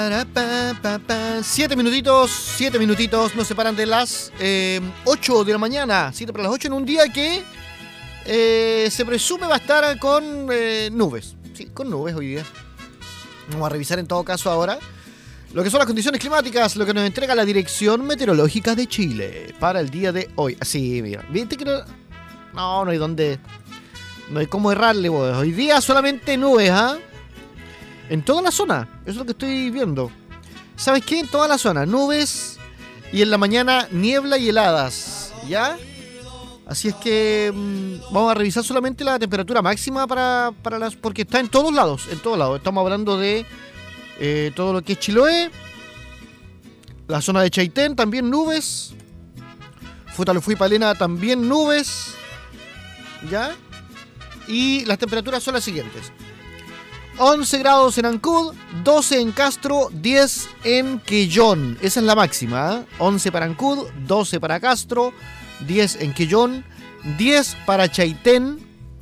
7 minutitos nos separan de las 8 de la mañana, 7 para las 8 en un día que se presume va a estar con nubes. Sí, con nubes hoy día. Vamos a revisar en todo caso ahora lo que son las condiciones climáticas, lo que nos entrega la Dirección Meteorológica de Chile para el día de hoy. Así, mira, ¿viste que no hay dónde, no hay cómo errarle, vos. Hoy día solamente nubes, ¿ah? En toda la zona, eso es lo que estoy viendo. ¿Sabes qué? En toda la zona, nubes y en la mañana niebla y heladas, ¿ya? Así es que vamos a revisar solamente la temperatura máxima para las, porque está en todos lados, Estamos hablando de todo lo que es Chiloé, la zona de Chaitén, también nubes, Futaleufú y Palena, también nubes, ¿ya? Y las temperaturas son las siguientes: 11 grados en Ancud, 12 en Castro, 10 en Quellón. Esa es la máxima, ¿eh? 11 para Ancud, 12 para Castro, 10 en Quellón, 10 para Chaitén,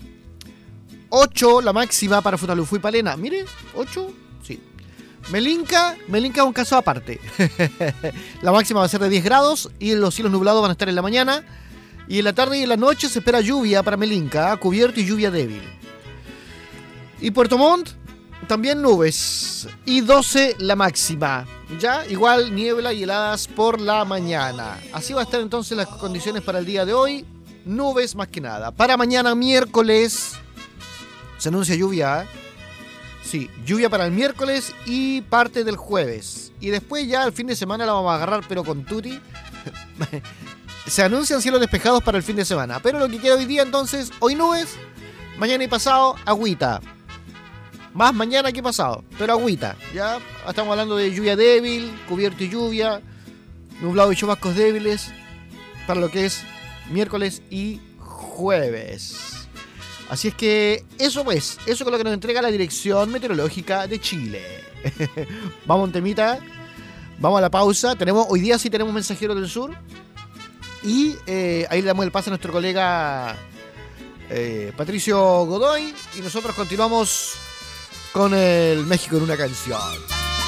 8 la máxima para Futaleufú y Palena. Mire, 8, sí. Melinca es un caso aparte. La máxima va a ser de 10 grados y los cielos nublados van a estar en la mañana. Y en la tarde y en la noche se espera lluvia para Melinca, cubierto y lluvia débil. Y Puerto Montt, también nubes y 12 la máxima. Ya, igual niebla y heladas por la mañana. Así va a estar entonces las condiciones para el día de hoy. Nubes más que nada. Para mañana miércoles se anuncia lluvia. Sí, lluvia para el miércoles y parte del jueves. Y después ya el fin de semana la vamos a agarrar pero con tutti. Se anuncian cielos despejados para el fin de semana. Pero lo que queda hoy día entonces, hoy nubes, mañana y pasado agüita. Más mañana que pasado, pero agüita. Ya estamos hablando de lluvia débil, cubierto y lluvia, nublado y chubascos débiles para lo que es miércoles y jueves. Así es que eso es lo que nos entrega la Dirección Meteorológica de Chile. Vamos a un temita, vamos a la pausa. Hoy día sí tenemos mensajeros del sur. Y ahí le damos el pase a nuestro colega Patricio Godoy. Y nosotros continuamos con el México en una canción.